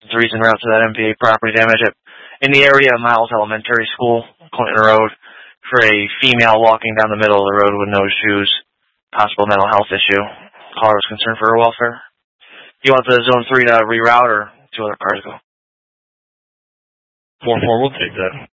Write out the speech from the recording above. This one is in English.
The reason route to that MPA property damage in the area of Miles Elementary School, Clinton Road, for a female walking down the middle of the road with no shoes. Possible mental health issue. Caller was concerned for her welfare. Do you want the Zone 3 to reroute or 2 other cars go? 4-4, we'll take that.